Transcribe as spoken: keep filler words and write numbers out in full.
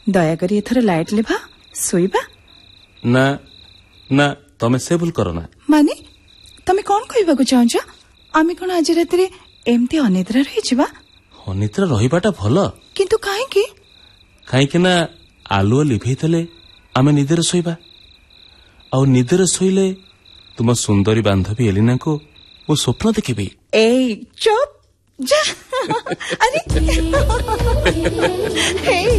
ଦୟାକରି ଏଥର ଲାଇଟ୍ ଲିଭା ଶୋଇବା। ନା ନା ତମେ ସେ ଭୁଲ କର ନା। ମାନେ ତମେ କଣ କହିବାକୁ ଚାହୁଁଛ? ଆମେ କଣ ଆଜି ରାତିରେ ଏମିତି ଅନିଦ୍ରା ରହିଯିବା? ଅନିଦ୍ରା ରହିବାଟା ଭଲ। କିନ୍ତୁ କାହିଁକି? କାହିଁକି ନା ଆଲୁଅ ଲିଭେଇଥିଲେ ଆମେ ନିଦରେ ଶୋଇବା, ଆଉ ନିଦରେ ଶୋଇଲେ ତୁମ ସୁନ୍ଦରୀ ବାନ୍ଧବୀ ଏଲିନାଙ୍କୁ ମୁଁ ସ୍ୱପ୍ନ ଦେଖିବି। ଏଇ ଚୁପ୍ ଯା। ଆରେ